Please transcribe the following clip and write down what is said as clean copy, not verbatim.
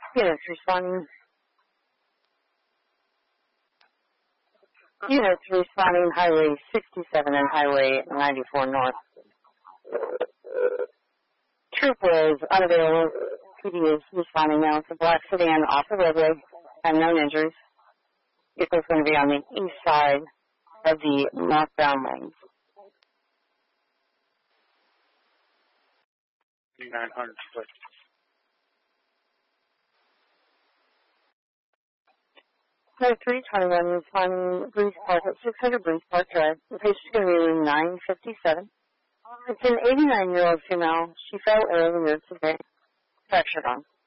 Units responding. Units responding Highway 67 and Highway 94 North. Troop was unavailable. PD is responding now. It's a black sedan off the roadway. Unknown injuries. Vehicle's going to be on the east side of the northbound lanes. 900 foot. Number 321 responding Breeze Park at 600 Breeze Park Drive. The patient's going to be room 957. It's an 89-year-old female. She fell earlier today. Fractured arm.